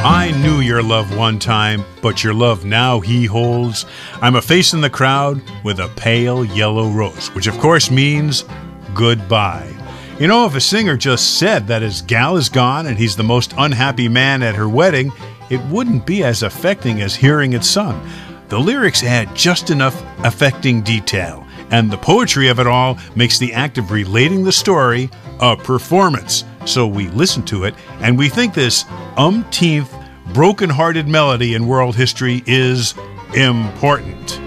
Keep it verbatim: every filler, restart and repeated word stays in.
I knew your love one time, but your love now he holds. I'm a face in the crowd with a pale yellow rose, which of course means goodbye. You know, if a singer just said that his gal is gone and he's the most unhappy man at her wedding, it wouldn't be as affecting as hearing it sung. The lyrics add just enough affecting detail, and the poetry of it all makes the act of relating the story a performance. So we listen to it, and we think this umpteenth broken-hearted melody in world history is important.